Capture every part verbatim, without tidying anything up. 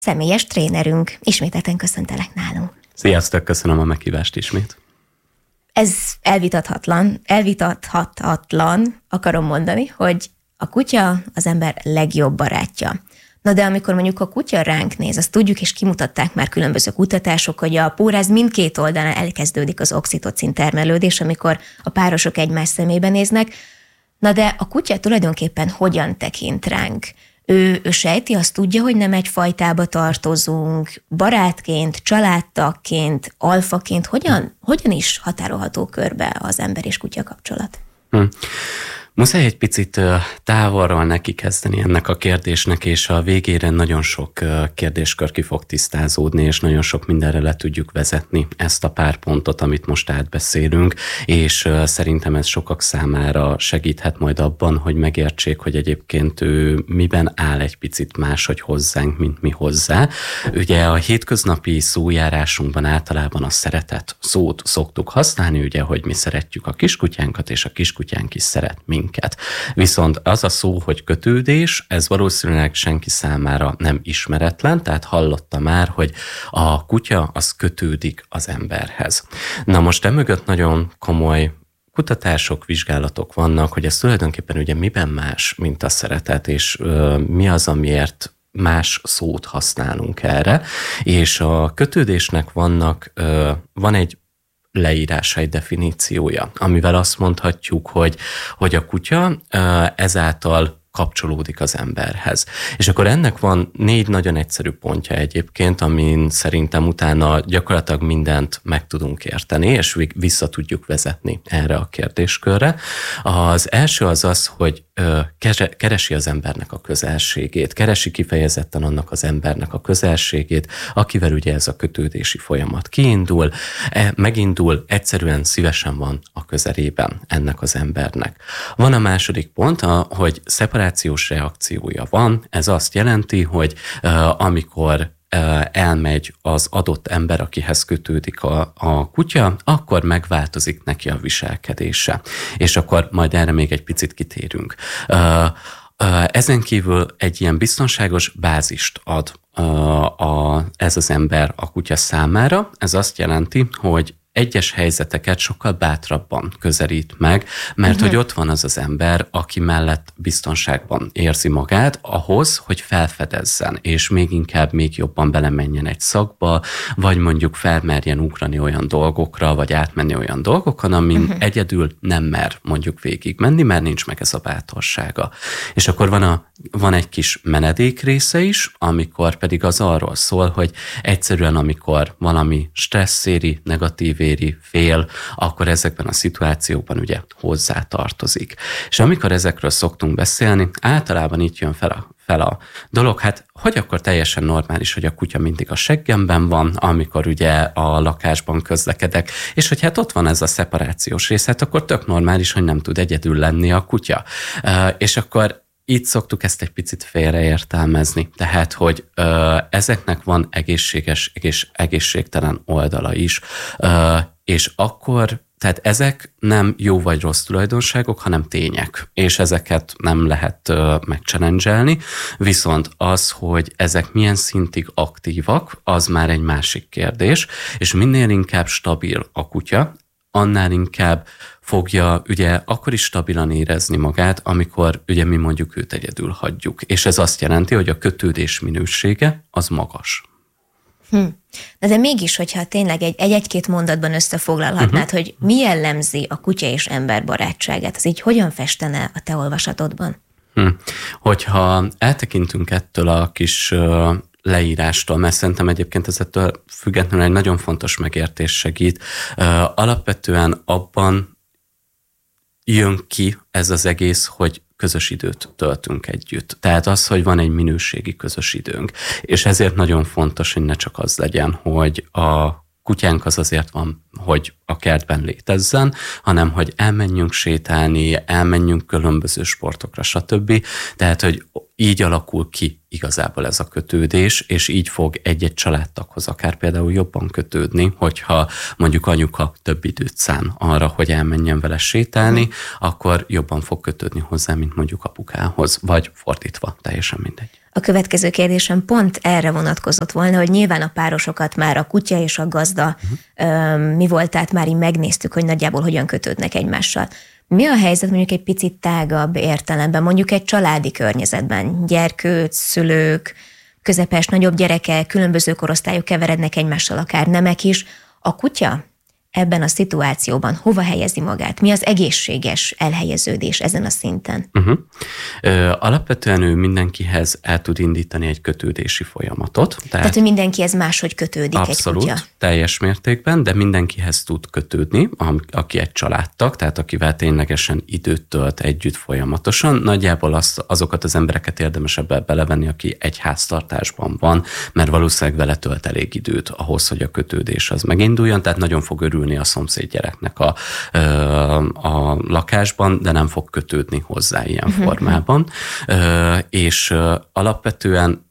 személyes trénerünk. Ismételten köszöntelek nálunk. Sziasztok, köszönöm a meghívást ismét. Ez elvitathatlan, elvitathatatlan, akarom mondani, hogy a kutya az ember legjobb barátja. Na de amikor mondjuk a kutya ránk néz, azt tudjuk, és kimutatták már különböző kutatások, hogy a póráz mindkét oldalán elkezdődik az oxitocin termelődés, amikor a párosok egymás szemébe néznek. Na de a kutya tulajdonképpen hogyan tekint ránk? Ő, ő sejti, azt tudja, hogy nem egy fajtába tartozunk, barátként, családtagként, alfaként, hogyan, hogyan is határolható körbe az ember és kutya kapcsolat? Hm. Muszáj egy picit távolról neki kezdeni ennek a kérdésnek, és a végére nagyon sok kérdéskör ki fog tisztázódni, és nagyon sok mindenre le tudjuk vezetni ezt a pár pontot, amit most átbeszélünk, és szerintem ez sokak számára segíthet majd abban, hogy megértsék, hogy egyébként ő miben áll egy picit máshogy hozzánk, mint mi hozzá. Ugye a hétköznapi szójárásunkban általában a szeretet szót szoktuk használni, ugye, hogy mi szeretjük a kiskutyánkat, és a kiskutyánk is szeret minket. Viszont az a szó, hogy kötődés, ez valószínűleg senki számára nem ismeretlen, tehát hallotta már, hogy a kutya az kötődik az emberhez. Na most emögött nagyon komoly kutatások, vizsgálatok vannak, hogy ez tulajdonképpen ugye miben más, mint a szeretet, és ö, mi az, amiért más szót használunk erre, és a kötődésnek vannak, ö, van egy leírása, egy definíciója, amivel azt mondhatjuk, hogy, hogy a kutya ezáltal kapcsolódik az emberhez. És akkor ennek van négy nagyon egyszerű pontja egyébként, amin szerintem utána gyakorlatilag mindent meg tudunk érteni, és vissza tudjuk vezetni erre a kérdéskörre. Az első az az, hogy keresi az embernek a közelségét, keresi kifejezetten annak az embernek a közelségét, akivel ugye ez a kötődési folyamat kiindul, megindul, egyszerűen szívesen van a közelében ennek az embernek. Van a második pont, hogy szeparációs reakciója van, ez azt jelenti, hogy amikor elmegy az adott ember, akihez kötődik a, a kutya, akkor megváltozik neki a viselkedése. És akkor majd erre még egy picit kitérünk. Ezen kívül egy ilyen biztonságos bázist ad a, ez az ember a kutya számára. Ez azt jelenti, hogy egyes helyzeteket sokkal bátrabban közelít meg, mert uh-huh. hogy ott van az az ember, aki mellett biztonságban érzi magát, ahhoz, hogy felfedezzen, és még inkább, még jobban belemenjen egy szakba, vagy mondjuk felmerjen ugrani olyan dolgokra, vagy átmenni olyan dolgokon, amin uh-huh. egyedül nem mer mondjuk végig menni, mert nincs meg ez a bátorsága. És akkor van, a, van egy kis menedék része is, amikor pedig az arról szól, hogy egyszerűen amikor valami stresszéri, negatív éri, fél, akkor ezekben a szituációkban ugye hozzá tartozik. És amikor ezekről szoktunk beszélni, általában itt jön fel a, fel a dolog, hát hogy akkor teljesen normális, hogy a kutya mindig a seggemben van, amikor ugye a lakásban közlekedek, és hogy hát ott van ez a szeparációs rész, hát akkor tök normális, hogy nem tud egyedül lenni a kutya. Uh, és akkor itt szoktuk ezt egy picit félreértelmezni, tehát, hogy ö, ezeknek van egészséges és egészségtelen oldala is, ö, és akkor, tehát ezek nem jó vagy rossz tulajdonságok, hanem tények, és ezeket nem lehet ö, megchallengelni, viszont az, hogy ezek milyen szintig aktívak, az már egy másik kérdés, és minél inkább stabil a kutya, annál inkább fogja ugye akkor is stabilan érezni magát, amikor ugye mi mondjuk őt egyedül hagyjuk. És ez azt jelenti, hogy a kötődés minősége az magas. Hm. De, de mégis, hogyha tényleg egy, egy-két mondatban összefoglalhatnád, uh-huh. hogy mi jellemzi a kutya és ember barátságát, az így hogyan festene a te olvasatodban? Hm. Hogyha eltekintünk ettől a kis uh, leírástól, mert szerintem egyébként ez ettől függetlenül egy nagyon fontos megértés segít. Uh, alapvetően abban jön ki ez az egész, hogy közös időt töltünk együtt. Tehát az, hogy van egy minőségi közös időnk. És ezért nagyon fontos, hogy ne csak az legyen, hogy a kutyánk az azért van, hogy a kertben létezzen, hanem hogy elmenjünk sétálni, elmenjünk különböző sportokra, stb. Tehát, hogy így alakul ki igazából ez a kötődés, és így fog egy-egy családtaghoz akár például jobban kötődni, hogyha mondjuk anyuka több időt szán arra, hogy elmenjen vele sétálni, akkor jobban fog kötődni hozzá, mint mondjuk apukához, vagy fordítva, teljesen mindegy. A következő kérdésem pont erre vonatkozott volna, hogy nyilván a párosokat már a kutya és a gazda uh-huh. mi volt, tehát már így megnéztük, hogy nagyjából hogyan kötődnek egymással. Mi a helyzet mondjuk egy picit tágabb értelemben, mondjuk egy családi környezetben, gyerkőc, szülők, közepes, nagyobb gyerekek, különböző korosztályok keverednek egymással, akár nemek is. A kutya ebben a szituációban hova helyezi magát? Mi az egészséges elhelyeződés ezen a szinten? Uh-huh. Ö, alapvetően ő mindenkihez el tud indítani egy kötődési folyamatot. Tehát, tehát hogy mindenkihez máshogy kötődik abszolút, egy kutya? Teljes mértékben, de mindenkihez tud kötődni, aki egy családtag, tehát akivel ténylegesen időt tölt együtt folyamatosan. Nagyjából azt, azokat az embereket érdemes ebbe belevenni, aki egy háztartásban van, mert valószínűleg vele tölt elég időt ahhoz, hogy a kötődés az meginduljon, tehát nagyon fog örülni a szomszéd gyereknek a, a lakásban, de nem fog kötődni hozzá ilyen formában. És alapvetően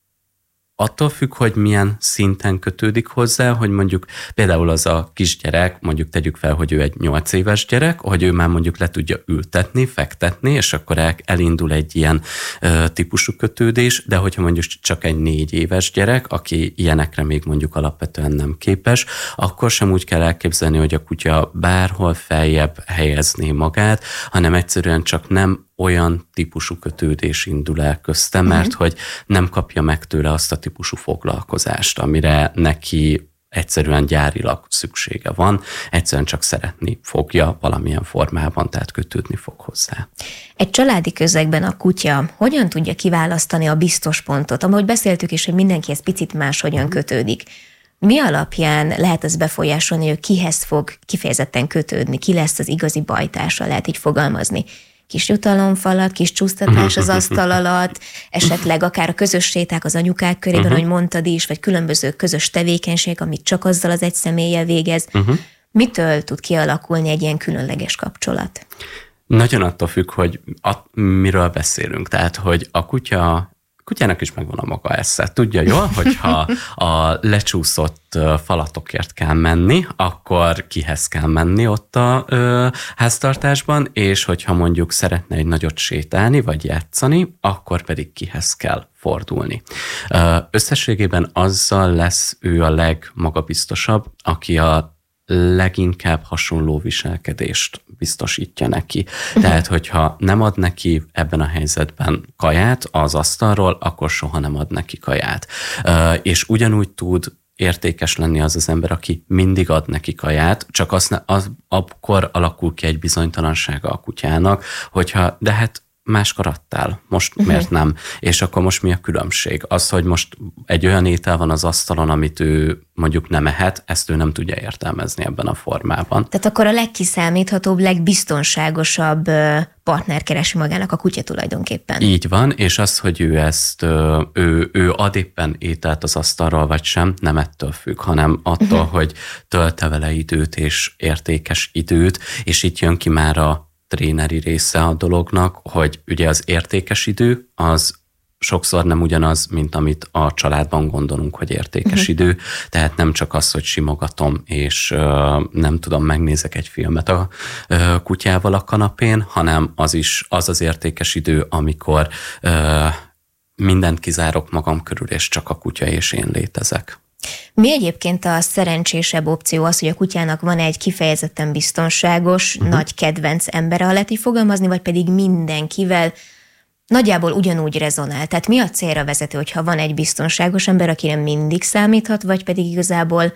attól függ, hogy milyen szinten kötődik hozzá, hogy mondjuk például az a kisgyerek, mondjuk tegyük fel, hogy ő egy nyolc éves gyerek, hogy ő már mondjuk le tudja ültetni, fektetni, és akkor elindul egy ilyen ö, típusú kötődés, de hogyha mondjuk csak egy négy éves gyerek, aki ilyenekre még mondjuk alapvetően nem képes, akkor sem úgy kell elképzelni, hogy a kutya bárhol feljebb helyezné magát, hanem egyszerűen csak nem olyan típusú kötődés indul el közte, mert uh-huh. hogy nem kapja meg tőle azt a típusú foglalkozást, amire neki egyszerűen gyárilag szüksége van, egyszerűen csak szeretni fogja valamilyen formában, tehát kötődni fog hozzá. Egy családi közegben a kutya hogyan tudja kiválasztani a biztos pontot? Ahogy beszéltük is, hogy mindenkihez picit máshogyan kötődik. Mi alapján lehet ez befolyásolni, hogy kihez fog kifejezetten kötődni, ki lesz az igazi bajtársa, lehet így fogalmazni? Kis jutalomfalat, kis csúsztatás az asztal alatt, esetleg akár a közös séták az anyukák körében, uh-huh. ahogy mondtad is, vagy különböző közös tevékenység, amit csak azzal az egy személlyel végez. Uh-huh. Mitől tud kialakulni egy ilyen különleges kapcsolat? Nagyon attól függ, hogy a, miről beszélünk. Tehát, hogy a kutya kutyának is megvan a maga esze. Tudja jól, hogyha a lecsúszott falatokért kell menni, akkor kihez kell menni ott a ö, háztartásban, és hogyha mondjuk szeretne egy nagyot sétálni, vagy játszani, akkor pedig kihez kell fordulni. Ö, összességében azzal lesz ő a legmagabiztosabb, aki a leginkább hasonló viselkedést biztosítja neki. Uh-huh. Tehát, hogyha nem ad neki ebben a helyzetben kaját az asztalról, akkor soha nem ad neki kaját. Uh, és ugyanúgy tud értékes lenni az az ember, aki mindig ad neki kaját, csak az, ne, az akkor alakul ki egy bizonytalansága a kutyának, hogyha, de hát máskor adtál, most uh-huh. miért nem? És akkor most mi a különbség? Az, hogy most egy olyan étel van az asztalon, amit ő mondjuk nem ehet, ezt ő nem tudja értelmezni ebben a formában. Tehát akkor a legkiszámíthatóbb, legbiztonságosabb partner keresi magának a kutya tulajdonképpen. Így van, és az, hogy ő ezt, ő, ő ad éppen ételt az asztalról, vagy sem, nem ettől függ, hanem attól, uh-huh. hogy tölte vele időt és értékes időt, és itt jön ki már a tréneri része a dolognak, hogy ugye az értékes idő az sokszor nem ugyanaz, mint amit a családban gondolunk, hogy értékes uh-huh. idő. Tehát nem csak az, hogy simogatom, és uh, nem tudom, megnézek egy filmet a uh, kutyával a kanapén, hanem az is az az értékes idő, amikor uh, mindent kizárok magam körül, és csak a kutya és én létezek. Mi egyébként a szerencsésebb opció az, hogy a kutyának van egy kifejezetten biztonságos, uh-huh. nagy kedvenc embere, ha lehet így fogalmazni, vagy pedig mindenkivel nagyjából ugyanúgy rezonál. Tehát mi a célra vezető, hogyha van egy biztonságos ember, akire mindig számíthat, vagy pedig igazából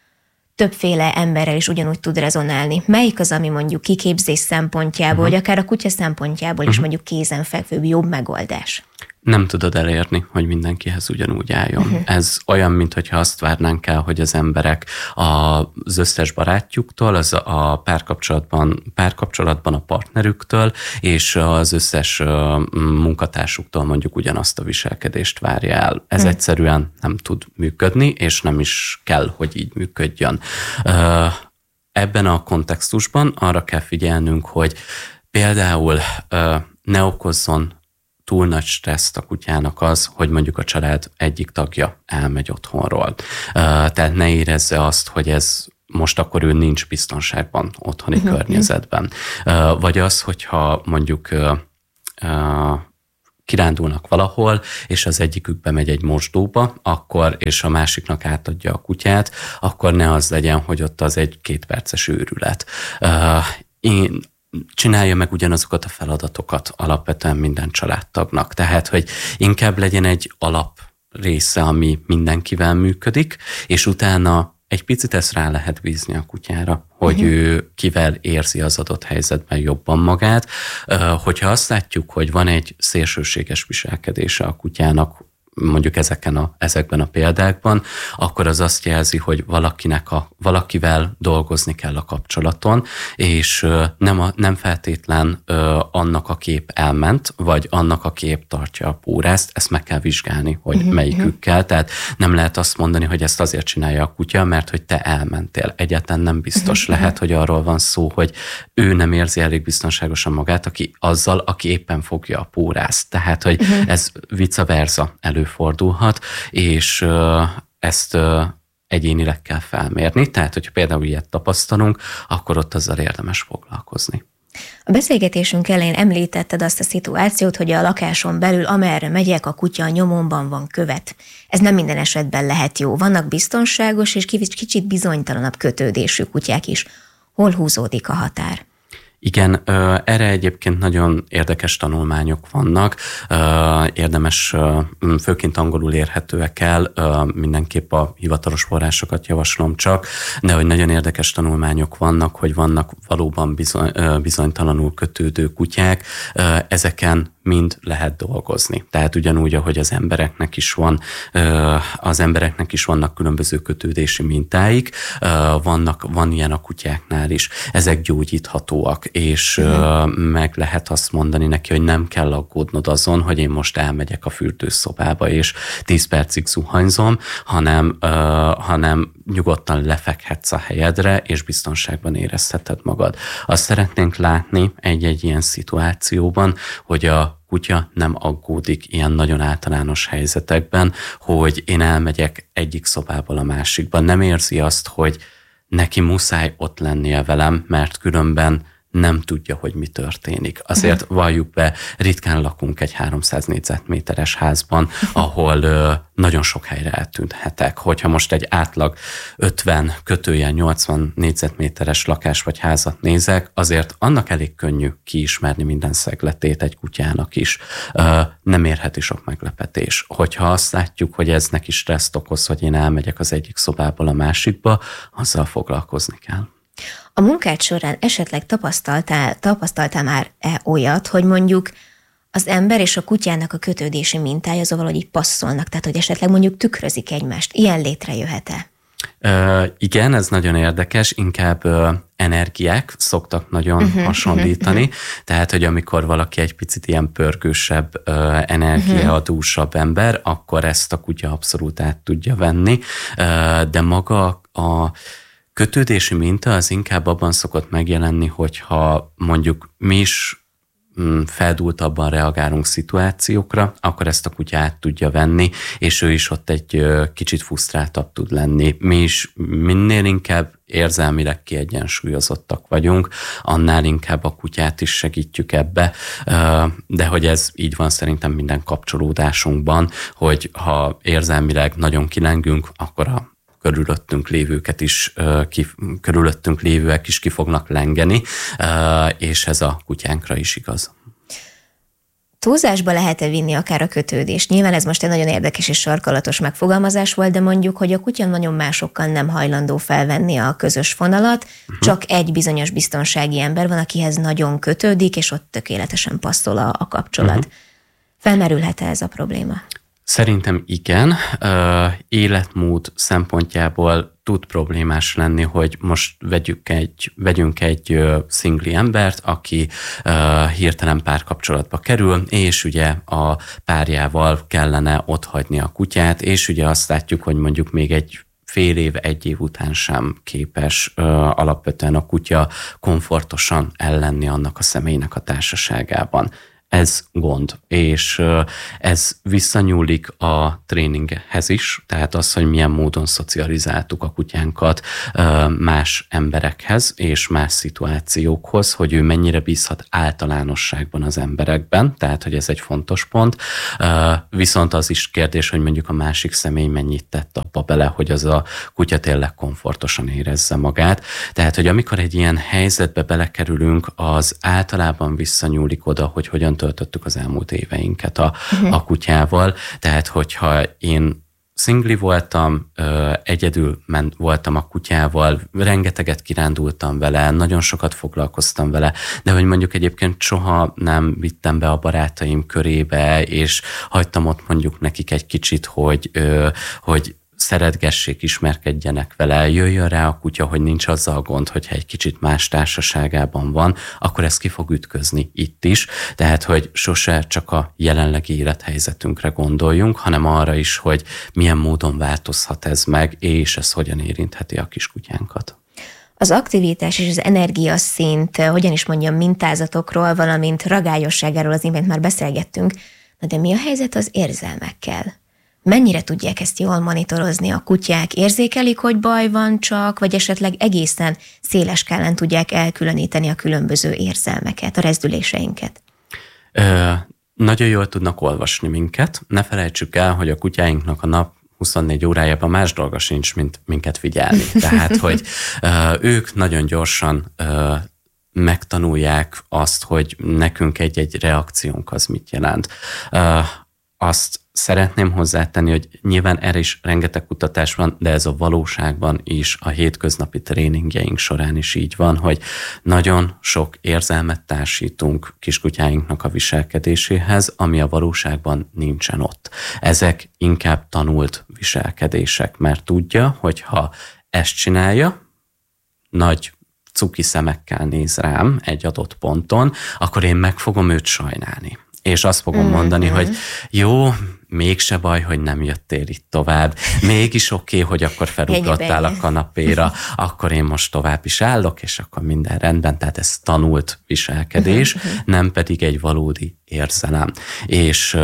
többféle emberrel is ugyanúgy tud rezonálni? Melyik az, ami mondjuk kiképzés szempontjából, uh-huh. vagy akár a kutya szempontjából uh-huh. is mondjuk kézenfekvőbb, jobb megoldás? Nem tudod elérni, hogy mindenkihez ugyanúgy álljon. Uh-huh. Ez olyan, mintha azt várnánk el, hogy az emberek az összes barátjuktól, az a párkapcsolatban, párkapcsolatban a partnerüktől, és az összes munkatársuktól mondjuk ugyanazt a viselkedést várja el. Ez uh-huh. egyszerűen nem tud működni, és nem is kell, hogy így működjön. Ebben a kontextusban arra kell figyelnünk, hogy például ne okozzon túl nagy stresszt a kutyának az, hogy mondjuk a család egyik tagja elmegy otthonról. Tehát ne érezze azt, hogy ez most akkor ő nincs biztonságban otthoni uh-huh. környezetben. Vagy az, hogyha mondjuk kirándulnak valahol, és az egyikük bemegy egy mosdóba, akkor, és a másiknak átadja a kutyát, akkor ne az legyen, hogy ott az egy két perces őrület. Én csinálja meg ugyanazokat a feladatokat alapvetően minden családtagnak. Tehát, hogy inkább legyen egy alap része, ami mindenkivel működik, és utána egy picit ezt rá lehet bízni a kutyára, hogy uh-huh. ő kivel érzi az adott helyzetben jobban magát. Hogyha azt látjuk, hogy van egy szélsőséges viselkedése a kutyának, mondjuk ezeken a, ezekben a példákban, akkor az azt jelzi, hogy valakinek a, valakivel dolgozni kell a kapcsolaton, és nem, a, nem feltétlen ö, annak a kép elment, vagy annak a kép tartja a pórázt, ezt meg kell vizsgálni, hogy uh-huh. melyikükkel. Tehát nem lehet azt mondani, hogy ezt azért csinálja a kutya, mert hogy te elmentél. Egyáltalán nem biztos. Uh-huh. Lehet, hogy arról van szó, hogy ő nem érzi elég biztonságosan magát, aki azzal, aki éppen fogja a pórázt. Tehát, hogy uh-huh. ez vice versa elő fordulhat, és ezt egyénileg kell felmérni. Tehát, hogyha például ilyet tapasztalunk, akkor ott azzal érdemes foglalkozni. A beszélgetésünk elején említetted azt a szituációt, hogy a lakáson belül, amerre megyek, a kutya a nyomomban van követ. Ez nem minden esetben lehet jó. Vannak biztonságos és kicsit bizonytalanabb kötődésű kutyák is. Hol húzódik a határ? Igen, erre egyébként nagyon érdekes tanulmányok vannak, érdemes, főként angolul érhetőek el, mindenképp a hivatalos forrásokat javaslom csak, de hogy nagyon érdekes tanulmányok vannak, hogy vannak valóban bizony, bizonytalanul kötődő kutyák, ezeken mind lehet dolgozni. Tehát ugyanúgy, ahogy az embereknek is van, az embereknek is vannak különböző kötődési mintáik, vannak, van ilyen a kutyáknál is. Ezek gyógyíthatóak, és mm. meg lehet azt mondani neki, hogy nem kell aggódnod azon, hogy én most elmegyek a fürdőszobába, és tíz percig zuhanyzom, hanem, hanem nyugodtan lefekhetsz a helyedre, és biztonságban érezheted magad. Azt szeretnénk látni egy-egy ilyen szituációban, hogy a kutya nem aggódik ilyen nagyon általános helyzetekben, hogy én elmegyek egyik szobából a másikba. Nem érzi azt, hogy neki muszáj ott lennie velem, mert különben nem tudja, hogy mi történik. Azért valljuk be, ritkán lakunk egy háromszáz négyzetméteres házban, ahol ö, nagyon sok helyre eltűnhetek. Hogyha most egy átlag ötven kötőjel nyolcvan négyzetméteres lakás vagy házat nézek, azért annak elég könnyű kiismerni minden szegletét egy kutyának is. Ö, nem érheti sok meglepetés. Hogyha azt látjuk, hogy ez neki stresszt okoz, hogy én elmegyek az egyik szobából a másikba, azzal foglalkozni kell. A munkád során esetleg tapasztaltál, tapasztaltál már-e olyat, hogy mondjuk az ember és a kutyának a kötődési mintája az valahogy így passzolnak, tehát hogy esetleg mondjuk tükrözik egymást. Ilyen létrejöhet-e? Ö, igen, ez nagyon érdekes, inkább ö, energiák szoktak nagyon uh-huh, hasonlítani, uh-huh. tehát, hogy amikor valaki egy picit ilyen pörgősebb, ö, energiaadúsabb uh-huh. ember, akkor ezt a kutya abszolút át tudja venni, ö, de maga a kötődési minta az inkább abban szokott megjelenni, hogyha mondjuk mi is feldúltabban reagálunk szituációkra, akkor ezt a kutya át tudja venni, és ő is ott egy kicsit frusztráltabb tud lenni. Mi is minél inkább érzelmileg kiegyensúlyozottak vagyunk, annál inkább a kutyát is segítjük ebbe, de hogy ez így van szerintem minden kapcsolódásunkban, hogy ha érzelmileg nagyon kilengünk, akkor a körülöttünk lévőket is, ki, körülöttünk lévőek is ki fognak lengeni, és ez a kutyánkra is igaz. Túlzásba lehet-e vinni akár a kötődést? Nyilván ez most egy nagyon érdekes és sarkalatos megfogalmazás volt, de mondjuk, hogy a kutya nagyon másokkal nem hajlandó felvenni a közös fonalat, uh-huh. csak egy bizonyos biztonsági ember van, akihez nagyon kötődik, és ott tökéletesen passzol a, a kapcsolat. Uh-huh. Felmerülhet-e ez a probléma? Szerintem igen. Életmód szempontjából tud problémás lenni, hogy most vegyük egy, vegyünk egy szingli embert, aki hirtelen párkapcsolatba kerül, és ugye a párjával kellene otthagyni a kutyát, és ugye azt látjuk, hogy mondjuk még egy fél év, egy év után sem képes ö, alapvetően a kutya komfortosan ellenni annak a személynek a társaságában. Ez gond, és ez visszanyúlik a tréninghez is, tehát az, hogy milyen módon szocializáltuk a kutyánkat más emberekhez és más szituációkhoz, hogy ő mennyire bízhat általánosságban az emberekben, tehát, hogy ez egy fontos pont. Viszont az is kérdés, hogy mondjuk a másik személy mennyit tett abba bele, hogy az a kutya tényleg komfortosan érezze magát. Tehát, hogy amikor egy ilyen helyzetbe belekerülünk, az általában visszanyúlik oda, hogy hogyan töltöttük az elmúlt éveinket a, uh-huh. a kutyával. Tehát, hogyha én szingli voltam, egyedül ment, voltam a kutyával, rengeteget kirándultam vele, nagyon sokat foglalkoztam vele, de hogy mondjuk egyébként soha nem vittem be a barátaim körébe, és hagytam ott mondjuk nekik egy kicsit, hogy, hogy szeretgessék, ismerkedjenek vele, jöjjön rá a kutya, hogy nincs azzal gond, hogyha egy kicsit más társaságában van, akkor ez ki fog ütközni itt is. Tehát, hogy sose csak a jelenlegi élethelyzetünkre gondoljunk, hanem arra is, hogy milyen módon változhat ez meg, és ez hogyan érintheti a kiskutyánkat. Az aktivitás és az energiaszint, hogyan is mondjam, mintázatokról, valamint ragályosságáról az imént már beszélgettünk, na de mi a helyzet az érzelmekkel? Mennyire tudják ezt jól monitorozni a kutyák? Érzékelik, hogy baj van csak, vagy esetleg egészen széles skálán tudják elkülöníteni a különböző érzelmeket, a rezdüléseinket? Ö, nagyon jól tudnak olvasni minket. Ne felejtsük el, hogy a kutyáinknak a nap huszonnégy órájában más dolga sincs, mint minket figyelni. Tehát, hogy ö, ők nagyon gyorsan ö, megtanulják azt, hogy nekünk egy-egy reakciónk az mit jelent. Ö, azt szeretném hozzátenni, hogy nyilván erre is rengeteg kutatás van, de ez a valóságban is, a hétköznapi tréningjeink során is így van, hogy nagyon sok érzelmet társítunk kiskutyáinknak a viselkedéséhez, ami a valóságban nincsen ott. Ezek inkább tanult viselkedések, mert tudja, hogy ha ezt csinálja, nagy cuki szemekkel néz rám egy adott ponton, akkor én meg fogom őt sajnálni. És azt fogom mm-hmm. mondani, hogy jó, mégse baj, hogy nem jöttél itt tovább, mégis oké, okay, hogy akkor felugrottál a kanapéra, akkor én most tovább is állok, és akkor minden rendben, tehát ez tanult viselkedés, mm-hmm. nem pedig egy valódi érzelem. És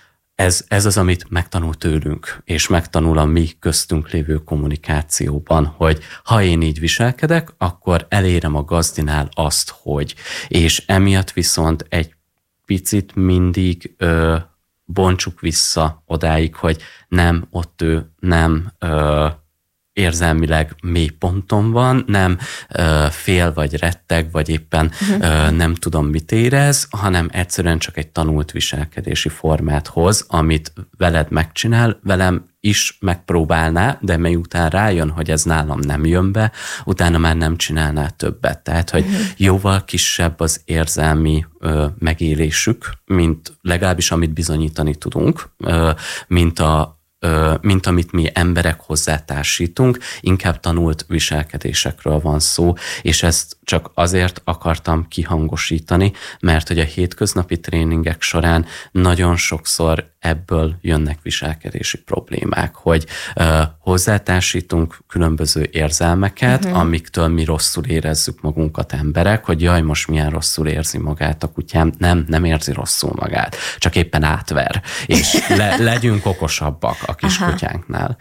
ez, ez az, amit megtanul tőlünk, és megtanul a mi köztünk lévő kommunikációban, hogy ha én így viselkedek, akkor elérem a gazdinál azt, hogy, és emiatt viszont egy picit mindig ö, bontsuk vissza odáig, hogy nem, ott ő nem ö, érzelmileg mély ponton van, nem ö, fél vagy retteg, vagy éppen uh-huh. ö, nem tudom mit érez, hanem egyszerűen csak egy tanult viselkedési formát hoz, amit veled megcsinál, velem is megpróbálná, de miután rájön, hogy ez nálam nem jön be, utána már nem csinálná többet. Tehát, hogy uh-huh. jóval kisebb az érzelmi ö, megélésük, mint legalábbis amit bizonyítani tudunk, ö, mint a mint amit mi emberek hozzátársítunk, inkább tanult viselkedésekről van szó, és ezt csak azért akartam kihangosítani, mert hogy a hétköznapi tréningek során nagyon sokszor ebből jönnek viselkedési problémák, hogy uh, hozzátársítunk különböző érzelmeket, uh-huh. amiktől mi rosszul érezzük magunkat emberek, hogy jaj, most milyen rosszul érzi magát a kutyám. Nem, nem érzi rosszul magát, csak éppen átver, és le, legyünk okosabbak a kis Aha. kutyánknál.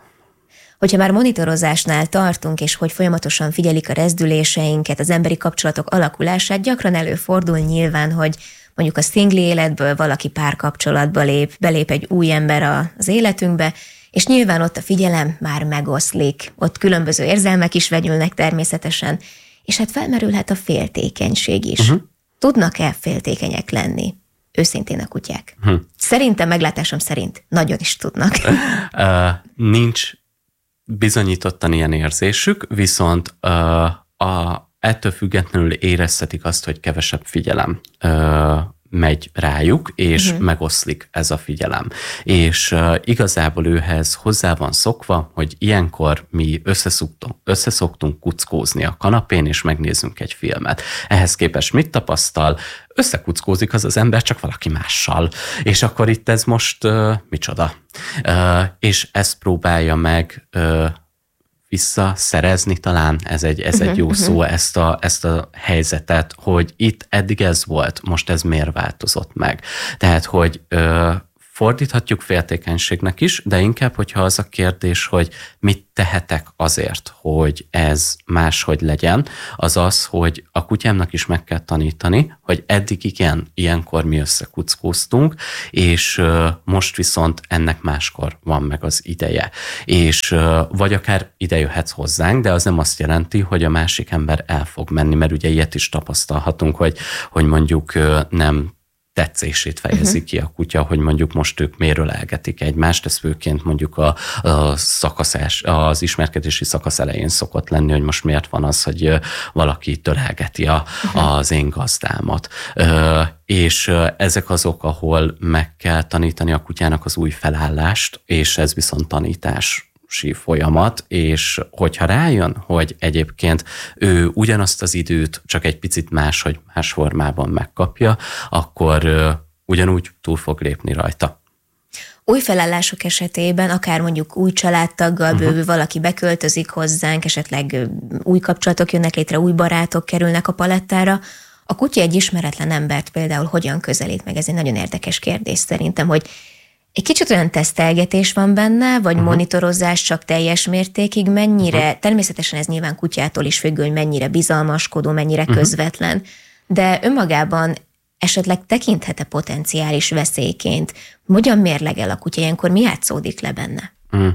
Hogyha már monitorozásnál tartunk, és hogy folyamatosan figyelik a rezdüléseinket, az emberi kapcsolatok alakulását, gyakran előfordul nyilván, hogy mondjuk a szingli életből valaki párkapcsolatba lép, belép egy új ember az életünkbe, és nyilván ott a figyelem már megoszlik, ott különböző érzelmek is vegyülnek természetesen, és hát felmerülhet a féltékenység is. Uh-huh. Tudnak-e féltékenyek lenni? Őszintén a kutyák. Uh-huh. Szerintem, meglátásom szerint nagyon is tudnak. uh, nincs bizonyítottan ilyen érzésük, viszont uh, a ettől függetlenül érezhetik azt, hogy kevesebb figyelem ö, megy rájuk, és uh-huh. megoszlik ez a figyelem. És uh, igazából őhez hozzá van szokva, hogy ilyenkor mi összeszoktunk, összeszoktunk kuckózni a kanapén, és megnézzünk egy filmet. Ehhez képest mit tapasztal? Összekuckózik az az ember, csak valaki mással. És akkor itt ez most uh, micsoda? Uh, és ezt próbálja meg uh, visszaszerezni talán, ez egy, ez egy jó szó, ezt a, ezt a helyzetet, hogy itt eddig ez volt, most ez miért változott meg. Tehát, hogy ö, fordíthatjuk féltékenységnek is, de inkább, hogyha az a kérdés, hogy mit tehetek azért, hogy ez máshogy legyen, az az, hogy a kutyámnak is meg kell tanítani, hogy eddig igen, ilyenkor mi összekuckóztunk, és most viszont ennek máskor van meg az ideje. És vagy akár ide jöhetsz hozzánk, de az nem azt jelenti, hogy a másik ember el fog menni, mert ugye ilyet is tapasztalhatunk, hogy, hogy mondjuk nem tetszését fejezi ki a kutya, hogy mondjuk most ők miért ölelgetik egymást, ez főként mondjuk a, a szakaszás, az ismerkedési szakasz elején szokott lenni, hogy most miért van az, hogy valaki ölelgeti a, az én gazdámat. És ezek azok, ahol meg kell tanítani a kutyának az új felállást, és ez viszont tanítás folyamat, és hogyha rájön, hogy egyébként ő ugyanazt az időt csak egy picit más, hogy más formában megkapja, akkor uh, ugyanúgy túl fog lépni rajta. Új felállások esetében, akár mondjuk új családtaggal uh-huh. bővül, valaki beköltözik hozzánk, esetleg új kapcsolatok jönnek létre, új barátok kerülnek a palettára, a kutya egy ismeretlen embert például hogyan közelít meg? Ez egy nagyon érdekes kérdés szerintem, hogy egy kicsit olyan tesztelgetés van benne, vagy uh-huh. monitorozás csak teljes mértékig, mennyire, uh-huh. természetesen ez nyilván kutyától is függő, hogy mennyire bizalmaskodó, mennyire uh-huh. közvetlen, de önmagában esetleg tekinthet-e potenciális veszélyként? Hogyan mérlegel a kutya, ilyenkor mi játszódik le benne? Uh-huh.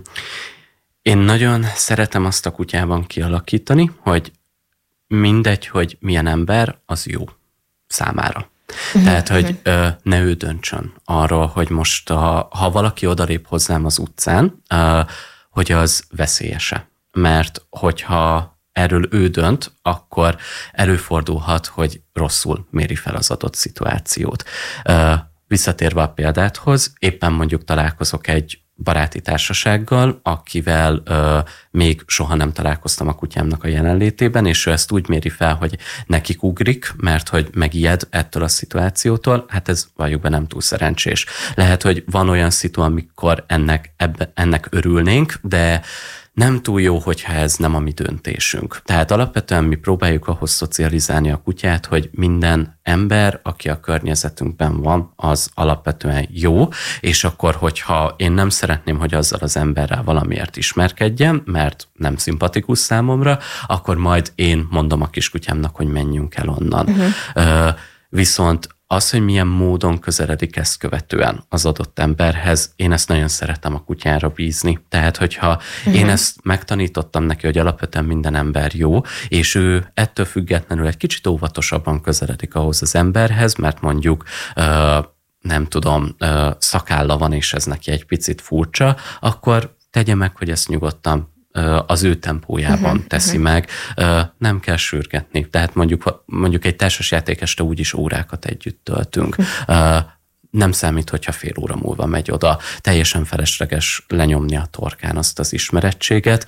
Én nagyon szeretem azt a kutyában kialakítani, hogy mindegy, hogy milyen ember, az jó számára. Uh-huh, Tehát, hogy uh-huh. ne ő döntsön arról, hogy most, a, ha valaki odalép hozzám az utcán, hogy az veszélyese. Mert hogyha erről ő dönt, akkor előfordulhat, hogy rosszul méri fel az adott szituációt. Visszatérve a példáthoz, éppen mondjuk találkozok egy baráti társasággal, akivel ö, még soha nem találkoztam a kutyámnak a jelenlétében, és ő ezt úgy méri fel, hogy nekik ugrik, mert hogy megijed ettől a szituációtól, hát ez valljuk be nem túl szerencsés. Lehet, hogy van olyan szitu, amikor ennek, ebbe, ennek örülnénk, de nem túl jó, hogyha ez nem a mi döntésünk. Tehát alapvetően mi próbáljuk ahhoz szocializálni a kutyát, hogy minden ember, aki a környezetünkben van, az alapvetően jó, és akkor, hogyha én nem szeretném, hogy azzal az emberrel valamiért ismerkedjem, mert nem szimpatikus számomra, akkor majd én mondom a kiskutyámnak, hogy menjünk el onnan. Uh-huh. Viszont az, hogy milyen módon közeledik ezt követően az adott emberhez, én ezt nagyon szeretem a kutyára bízni. Tehát, hogyha uh-huh. én ezt megtanítottam neki, hogy alapvetően minden ember jó, és ő ettől függetlenül egy kicsit óvatosabban közeledik ahhoz az emberhez, mert mondjuk uh, nem tudom, uh, szakálla van, és ez neki egy picit furcsa, akkor tegye meg, hogy ezt nyugodtan az ő tempójában uh-huh, teszi uh-huh. meg, nem kell sürgetni. Tehát mondjuk, mondjuk egy társasjáték este úgyis órákat együtt töltünk. Uh-huh. Nem számít, hogyha fél óra múlva megy oda. Teljesen felesleges lenyomni a torkán azt az ismerettséget,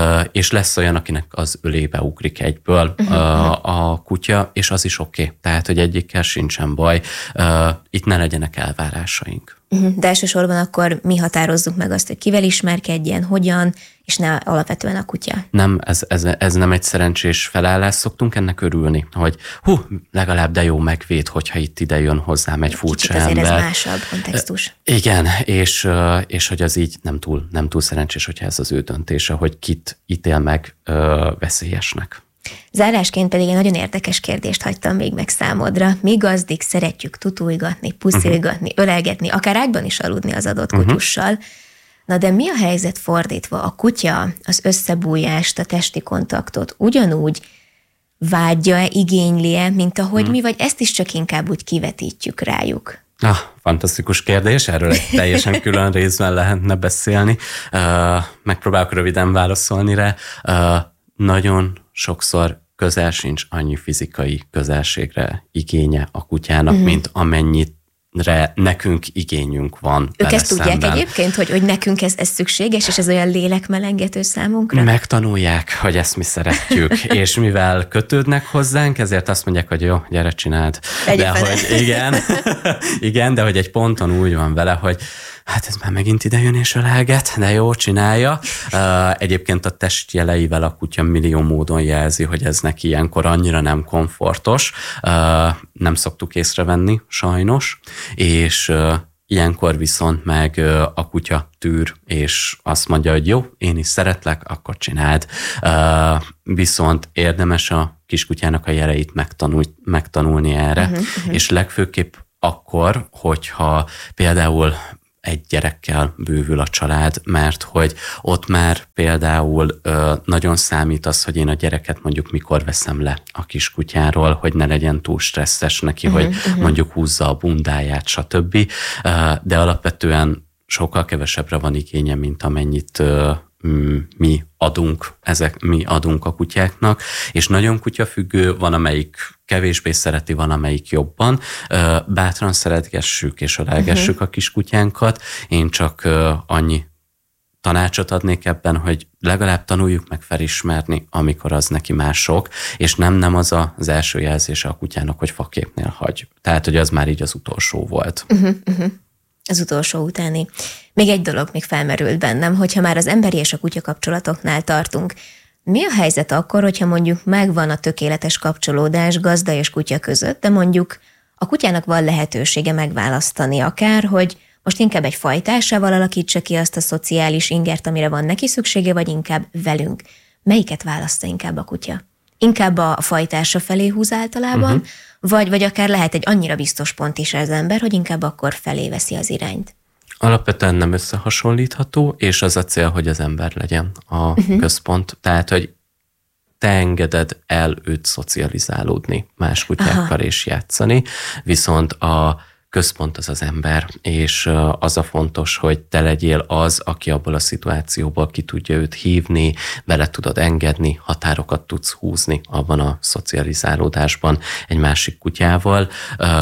és lesz olyan, akinek az ölébe ugrik egyből uh-huh. a kutya, és az is oké. Okay. Tehát, hogy egyikkel sincsen baj. Itt ne legyenek elvárásaink. De elsősorban akkor mi határozzuk meg azt, hogy kivel ismerkedjen, hogyan, és ne alapvetően a kutya. Nem, ez, ez, ez nem egy szerencsés felállás, szoktunk ennek örülni, hogy hú, legalább de jó megvéd, hogyha itt ide jön hozzám egy furcsa ember. Kicsit azért ez másabb kontextus. Igen, és, és hogy az így nem túl, nem túl szerencsés, hogyha ez az ő döntése, hogy kit ítél meg ö, veszélyesnek. Zárásként pedig egy nagyon érdekes kérdést hagytam még meg számodra. Mi gazdik szeretjük tutulgatni, puszilgatni, uh-huh. ölelgetni, akár ágyban is aludni az adott uh-huh. kutyussal. Na de mi a helyzet fordítva? A kutya az összebújást, a testi kontaktot ugyanúgy vágyja-e, igényli-e, mint ahogy uh-huh. mi, vagy ezt is csak inkább úgy kivetítjük rájuk? Ah, fantasztikus kérdés, erről egy teljesen külön részben lehetne beszélni. Uh, megpróbálok röviden válaszolni rá. Uh, nagyon sokszor közel sincs annyi fizikai közelségre igénye a kutyának, uh-huh. mint amennyire nekünk igényünk van. Ők ezt tudják szemben. Egyébként, hogy, hogy nekünk ez, ez szükséges, és ez olyan lélekmelengető számunkra? Megtanulják, hogy ezt mi szeretjük, és mivel kötődnek hozzánk, ezért azt mondják, hogy jó, gyere, csináld. De hogy igen, igen, de hogy egy ponton úgy van vele, hogy Hát ez már megint ide jön és ölelget, de jó, csinálja. Egyébként a testjeleivel a kutya millió módon jelzi, hogy ez neki ilyenkor annyira nem komfortos. Nem szoktuk észrevenni, sajnos, és ilyenkor viszont meg a kutya tűr, és azt mondja, hogy jó, én is szeretlek, akkor csináld. Viszont érdemes a kiskutyának a jeleit megtanul, megtanulni erre, uh-huh, uh-huh. és legfőképp akkor, hogyha például egy gyerekkel bővül a család, mert hogy ott már például ö, nagyon számít az, hogy én a gyereket mondjuk mikor veszem le a kiskutyáról, hogy ne legyen túl stresszes neki, uh-huh, hogy uh-huh. mondjuk húzza a bundáját, stb. Uh, de alapvetően sokkal kevesebbre van igénye, mint amennyit uh, mi adunk, ezek mi adunk a kutyáknak, és nagyon kutyafüggő, van amelyik kevésbé szereti, van amelyik jobban. Bátran szeretgessük és ölelgessük uh-huh. a kiskutyánkat. Én csak annyi tanácsot adnék ebben, hogy legalább tanuljuk meg felismerni, amikor az neki már sok, és nem nem az a, az első jelzése a kutyának, hogy faképnél hagy. Tehát, hogy az már így az utolsó volt. Uh-huh, uh-huh. Az utolsó utáni. Még egy dolog még felmerült bennem, hogyha már az emberi és a kutya kapcsolatoknál tartunk. Mi a helyzet akkor, hogyha mondjuk megvan a tökéletes kapcsolódás gazda és kutya között, de mondjuk a kutyának van lehetősége megválasztani akár, hogy most inkább egy fajtásával alakítsa ki azt a szociális ingert, amire van neki szüksége, vagy inkább velünk. Melyiket választa inkább a kutya? Inkább a fajtársa felé húz általában, uh-huh. vagy, vagy akár lehet egy annyira biztos pont is az ember, hogy inkább akkor felé veszi az irányt. Alapvetően nem összehasonlítható, és az a cél, hogy az ember legyen a uh-huh. központ. Tehát, hogy te engeded el őt szocializálódni, más kutyákkal Aha. és játszani, viszont a központ az az ember, és az a fontos, hogy te legyél az, aki abból a szituációból ki tudja őt hívni, bele tudod engedni, határokat tudsz húzni abban a szocializálódásban egy másik kutyával,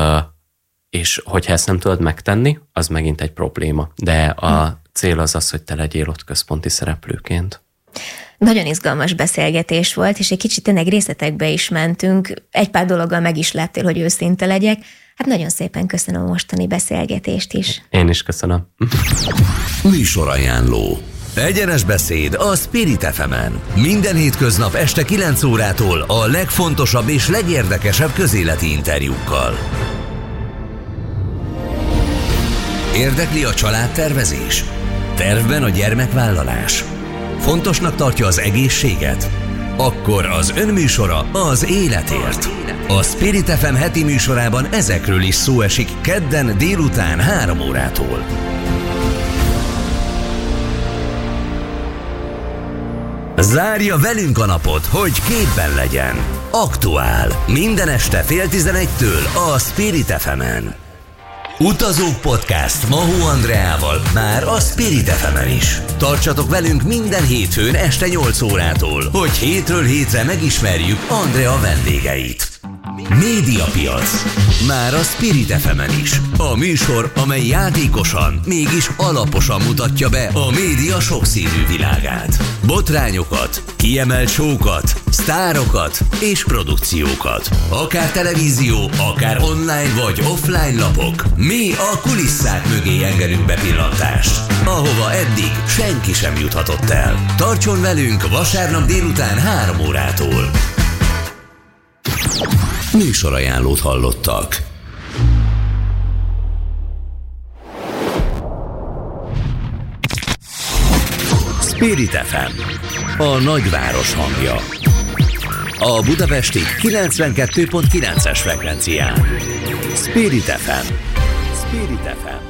és hogyha ezt nem tudod megtenni, az megint egy probléma. De a cél az az, hogy te legyél ott központi szereplőként. Nagyon izgalmas beszélgetés volt, és egy kicsit tényleg részletekbe is mentünk. Egy pár dologgal meg is leptél, hogy őszinte legyek. Hát nagyon szépen köszönöm a mostani beszélgetést is. Én is köszönöm. Műsorajánló. Egyenes beszéd a Spirit ef emen. Minden hétköznap este kilenc órától a legfontosabb és legérdekesebb közéleti interjúkkal. Érdekli a családtervezés? Tervben a gyermekvállalás? Fontosnak tartja az egészséget? Akkor az önműsora az életért. A Spirit ef em heti műsorában ezekről is szó esik kedden délután három órától. Zárja velünk a napot, hogy képben legyen. Aktuál. Minden este fél tizenegytől a Spirit ef emen. Utazók Podcast Mahó Andreával már a Spirit ef emen is. Tartsatok velünk minden hétfőn este nyolc órától, hogy hétről hétre megismerjük Andrea vendégeit. Médiapiac. Már a Spirit ef emen is. A műsor, amely játékosan, mégis alaposan mutatja be a média sokszínű világát. Botrányokat, kiemelt show-kat, sztárokat és produkciókat. Akár televízió, akár online vagy offline lapok. Mi a kulisszák mögé engedünk bepillantást, ahova eddig senki sem juthatott el. Tartson velünk vasárnap délután három órától. Műsorajánlót hallottak. Spirit ef em, a nagyváros hangja. A budapesti kilencvenkettő pont kilences frekvencián. Spirit ef em. Spirit ef em.